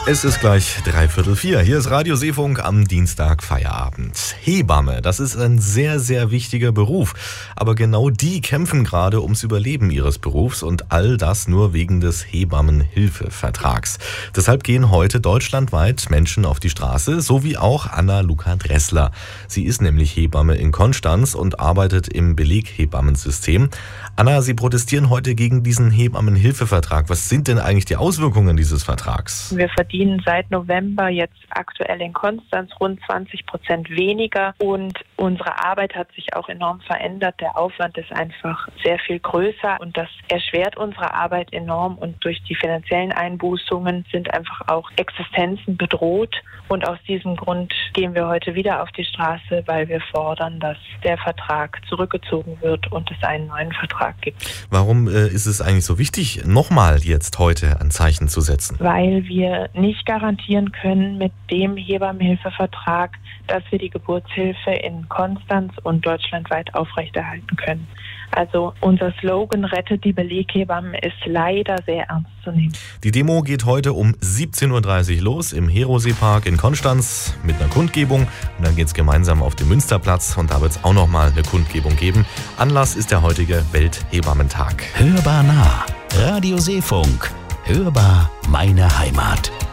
Es ist gleich 3:45. Hier ist Radio Seefunk am Dienstag Feierabend. Hebamme, das ist ein sehr, sehr wichtiger Beruf. Aber genau die kämpfen gerade ums Überleben ihres Berufs und all das nur wegen des Hebammenhilfevertrags. Deshalb gehen heute deutschlandweit Menschen auf die Straße, so wie auch Anna-Luca Dressler. Sie ist nämlich Hebamme in Konstanz und arbeitet im Beleghebammensystem. Anna, Sie protestieren heute gegen diesen Hebammenhilfevertrag. Was sind denn eigentlich die Auswirkungen dieses Vertrags? Wir verdienen seit November jetzt aktuell in Konstanz rund 20% weniger und unsere Arbeit hat sich auch enorm verändert. Der Aufwand ist einfach sehr viel größer und das erschwert unsere Arbeit enorm und durch die finanziellen Einbußungen sind einfach auch Existenzen bedroht und aus diesem Grund gehen wir heute wieder auf die Straße, weil wir fordern, dass der Vertrag zurückgezogen wird und es einen neuen Vertrag gibt. Warum ist es eigentlich so wichtig, nochmal jetzt heute ein Zeichen zu setzen? Weil wir nicht garantieren können mit dem Hebammenhilfevertrag, dass wir die Geburtshilfe in Konstanz und deutschlandweit aufrechterhalten können. Also unser Slogan "Rettet die Beleghebammen" ist leider sehr ernst zu nehmen. Die Demo geht heute um 17:30 Uhr los im Herosee-Park in Konstanz mit einer Kundgebung. Und dann geht es gemeinsam auf den Münsterplatz und da wird es auch nochmal eine Kundgebung geben. Anlass ist der heutige Welthebammentag. Hörbar nah. Radio Seefunk. Hörbar meine Heimat.